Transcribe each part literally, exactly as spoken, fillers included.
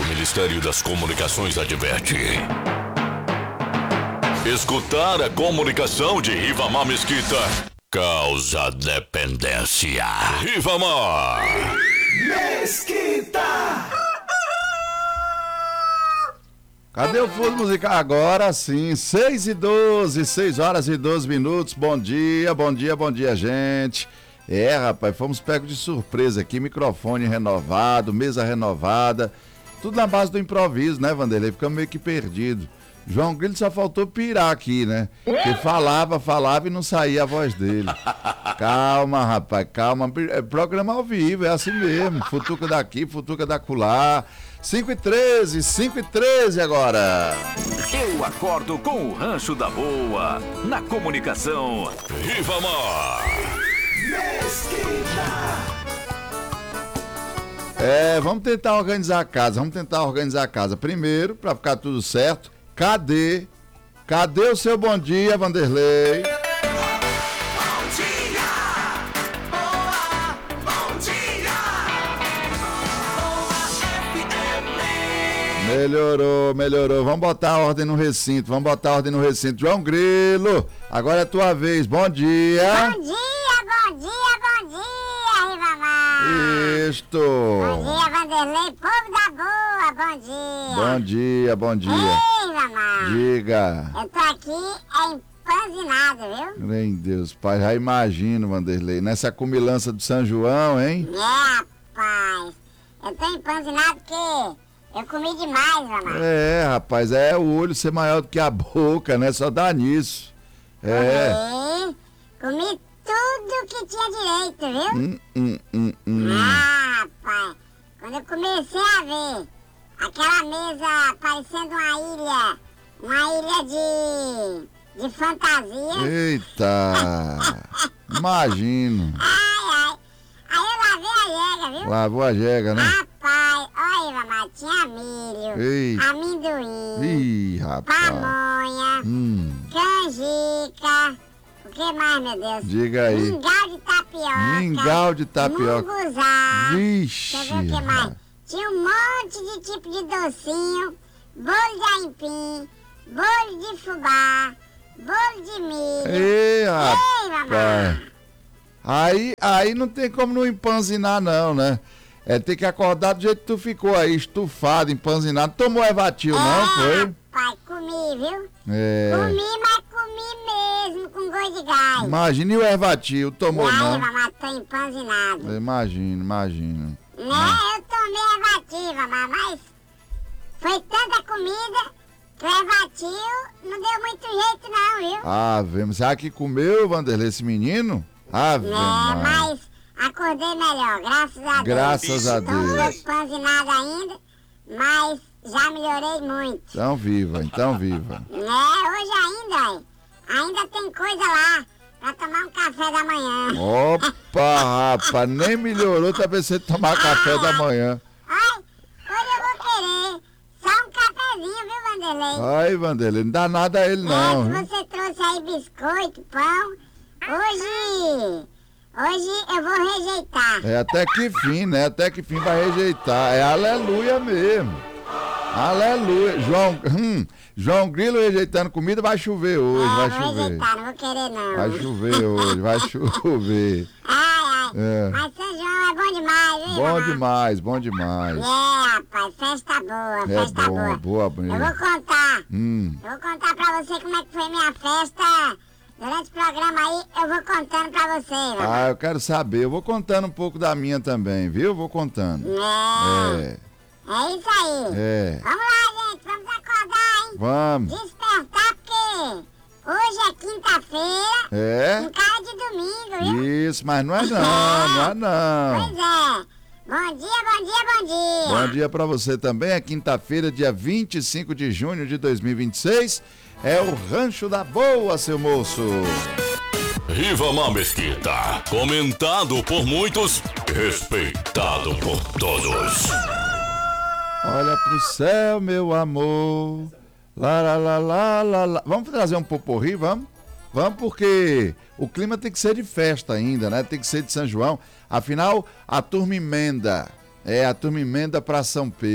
O Ministério das Comunicações adverte. Escutar a comunicação de Rivamar Mesquita causa dependência. Rivamar Mesquita. Cadê o fundo musical? Agora sim, seis e doze, seis horas e doze minutos. Bom dia, bom dia, bom dia, gente. É, rapaz, fomos pegos de surpresa aqui, microfone renovado, mesa renovada, tudo na base do improviso, né, Vanderlei? Ficamos meio que perdidos. João Grilo só faltou pirar aqui, né? Porque falava, falava e não saía a voz dele. Calma, rapaz, calma. É programa ao vivo, é assim mesmo. Futuca daqui, futuca da acolá. cinco e treze, cinco e treze agora. Eu acordo com o Rancho da Boa, na comunicação. Rivamar Mesquita. É, vamos tentar organizar a casa, vamos tentar organizar a casa. Primeiro, para ficar tudo certo, cadê? Cadê o seu bom dia, Vanderlei? Bom dia. Boa. Bom dia. Boa F M. Melhorou, melhorou. Vamos botar a ordem no recinto, vamos botar a ordem no recinto. João Grilo, agora é tua vez. Bom dia. Bom dia, bom dia, bom dia, Rivamar. Isto. Bom dia, Vanderlei, povo da boa, bom dia. Bom dia, bom dia. Ei, Rivamar. Diga. Eu tô aqui empanzinado, viu? Meu Deus, pai, já imagino, Vanderlei. Nessa comilança do São João, hein? É, rapaz. Eu tô empanzinado porque eu comi demais, Rivamar. É, rapaz, é o olho ser maior do que a boca, né? Só dá nisso. É. Comi, comi tudo que tinha direito, viu? Hum, hum, hum, hum. Ah, rapaz, quando eu comecei a ver aquela mesa parecendo uma ilha, uma ilha de, de fantasia. Eita! Imagino. Ai, ai. Aí eu lavei a jega, viu? Lavou a jega, né? Rapaz, olha, mamãe, tinha milho, Eita. amendoim, Ih, rapaz. pamonha, Hum, canjica, o que mais, meu Deus? diga aí. Mingau de tapioca. Mingau de tapioca. Munguzá. Vixe. Deixa eu ver o que mais. Tinha um monte de tipo de docinho, bolo de aipim, bolo de fubá, bolo de milho. Ei, Ei, rapaz. mamãe. Aí, aí não tem como não empanzinar, não, né? É ter que acordar do jeito que tu ficou aí, estufado, empanzinado. Tomou Evatil, não, foi? Pai, comi, viu? É. Comi, mas comi mesmo, com gosto de gás. Imagine o Evatil, tomou Ai, não? mamãe, tô empanzinado. Imagino, imagino. Né, eu tomei Evativa, mas foi tanta comida que o Evatil não deu muito jeito não, viu? Ah, vemos. Será que comeu, Vanderlei, esse menino? Ah, Né, vemos. mas acordei melhor, graças a Deus. Graças a Tô um Deus. pouco empanzinado ainda, mas já melhorei muito. Então viva, então viva. Né, hoje ainda, ó, ainda tem coisa lá pra tomar um café da manhã. Opa, rapaz, nem melhorou, tá pensando em tomar café da manhã. Ai, hoje eu vou querer só um cafezinho, viu, Vanderlei? Ai, Vanderlei, não dá nada a ele não. É, viu? se você trouxe aí biscoito, pão, hoje, hoje eu vou rejeitar. É até que fim, né? Até que fim vai rejeitar. É aleluia mesmo. Aleluia. João, hum, João Grilo rejeitando comida, vai chover hoje, é, vai vou chover. rejeitar, não vou querer não. Vai chover hoje, vai chover. Ai, ai, É. mas São João é bom demais, viu? Bom Mamãe? demais, bom demais. É, rapaz, festa boa, É festa bom, boa. boa Eu mesmo. vou contar, Hum. eu vou contar pra você como é que foi minha festa. Durante o programa aí, eu vou contando pra você, mamãe. Ah, eu quero saber. Eu vou contando um pouco da minha também, viu? Vou contando. É, É, é isso aí. é. Vamos lá, gente, vamos acordar, hein? Vamos. Despertar porque hoje é quinta-feira, É? um cara de domingo, viu? Isso, mas não é não, não é não. Pois é. Bom dia, bom dia, bom dia. Bom dia pra você também. É quinta-feira, dia vinte e cinco de junho de dois mil e vinte e seis. É o Rancho da Boa, seu moço. Rivamar Mesquita, comentado por muitos, respeitado por todos. Olha pro céu, meu amor. Lá, lá, lá, lá, lá, lá. Vamos trazer um poporri, vamos? Vamos porque o clima tem que ser de festa ainda, né? Tem que ser de São João. Afinal, a turma emenda. É, a turma emenda pra São Pedro.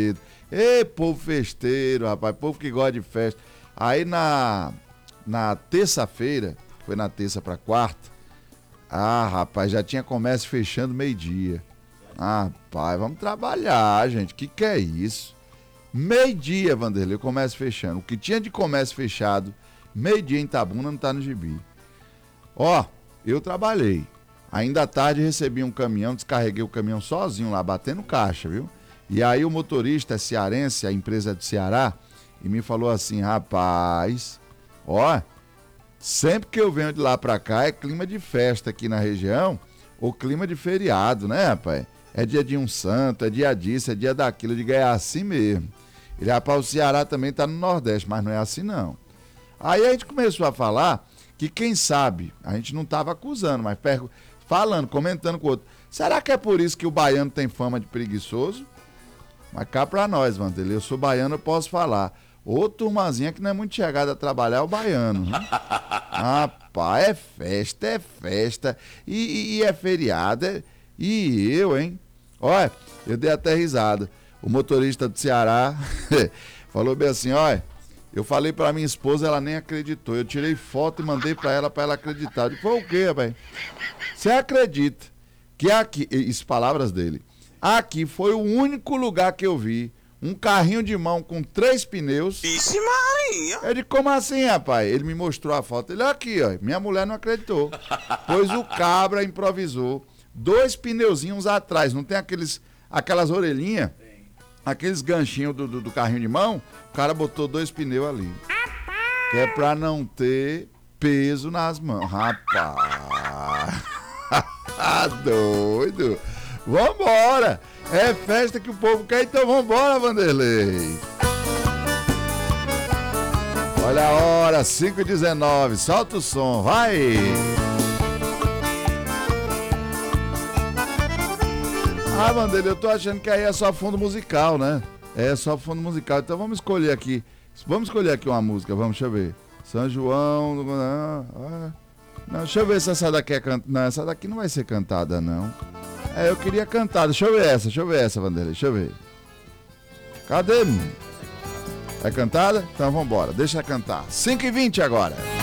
Ei, povo festeiro, rapaz, povo que gosta de festa. Aí na, na terça-feira, foi na terça pra quarta, ah, rapaz, já tinha comércio fechando meio-dia. Ah, rapaz, vamos trabalhar, gente, que que é isso? Meio-dia, Vanderlei, o comércio fechando. O que tinha de comércio fechado, meio-dia em Itabuna, não tá no gibi. Ó, eu trabalhei. Ainda à tarde recebi um caminhão, descarreguei o caminhão sozinho lá, batendo caixa, viu? E aí o motorista é cearense, a empresa é do Ceará, e me falou assim, rapaz, ó, sempre que eu venho de lá pra cá é clima de festa aqui na região, ou clima de feriado, né, rapaz? É dia de um santo, é dia disso, é dia daquilo, de ganhar assim mesmo. Ele, rapaz, o Ceará também tá no Nordeste, mas não é assim não. Aí a gente começou a falar que quem sabe, a gente não tava acusando, mas pergu- falando, comentando com o outro, será que é por isso que o baiano tem fama de preguiçoso? Mas cá pra nós, Vanderlei, eu sou baiano, eu posso falar. Ô turmazinha que não é muito chegada a trabalhar é o baiano. Hein? Rapaz, é festa, é festa, e, e, e é feriado, é... e eu, hein? Olha, eu dei até risada. O motorista do Ceará falou bem assim, olha, eu falei pra minha esposa, ela nem acreditou. Eu tirei foto e mandei pra ela, pra ela acreditar. Eu disse, foi o quê, rapaz? Você acredita que aqui, isso palavras dele, aqui foi o único lugar que eu vi um carrinho de mão com três pneus. Vixe Maria! Eu disse, como assim, rapaz? Ele me mostrou a foto. Ele, aqui, ó, minha mulher não acreditou. Pois o cabra improvisou dois pneuzinhos atrás, não tem aqueles, aquelas orelhinhas, aqueles ganchinhos do, do, do carrinho de mão, o cara botou dois pneus ali. Que é pra não ter peso nas mãos. Rapaz, doido. Vambora, é festa que o povo quer, então vambora, Vanderlei. Olha a hora, cinco e dezenove, solta o som, vai. Ah, Vanderlei, eu tô achando que aí é só fundo musical, né? É só fundo musical. Então vamos escolher aqui. Vamos escolher aqui uma música, vamos, deixa eu ver. São João. Não, não, deixa eu ver se essa daqui é cantada. Não, essa daqui não vai ser cantada, não. É, eu queria cantar. Deixa eu ver essa, deixa eu ver essa, Vanderlei, deixa eu ver. Cadê? É cantada? Então vambora, deixa cantar. cinco e vinte agora.